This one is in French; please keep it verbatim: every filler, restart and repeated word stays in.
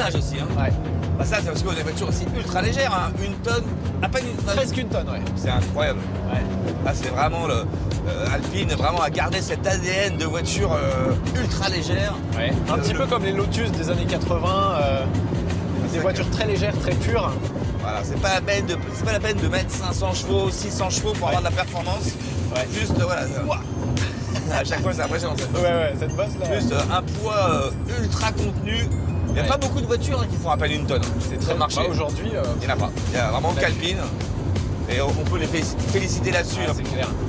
l'usage aussi. Hein. Ouais. Bah ça, c'est parce qu'on a des voitures aussi ultra légères, hein. Une tonne, à peine une tonne. Presque une tonne, ouais. C'est incroyable. Ouais. Là, c'est vraiment le euh, Alpine, vraiment à garder cet A D N de voiture euh, ultra légère. Ouais. Un Le- petit le- peu comme les Lotus des années quatre-vingts, euh, des ça voitures très légères, très pures. Voilà, c'est pas la peine de, c'est pas la peine de mettre cinq cents chevaux, six cents chevaux pour Ouais. avoir de la performance. Ouais. Juste, euh, voilà. ça- Ouah. À chaque fois, c'est impressionnant. ça. Ouais, ouais, cette bosse là. Juste euh, un poids euh, ultra contenu. Il n'y a Ouais. pas beaucoup de voitures hein, qui font à peine une tonne. C'est très marché. Bah, aujourd'hui, euh, Il n'y en a pas. Il y a vraiment Ouais. qu'Alpine. Et on on peut les félici- féliciter là-dessus. ouais, hein. c'est clair.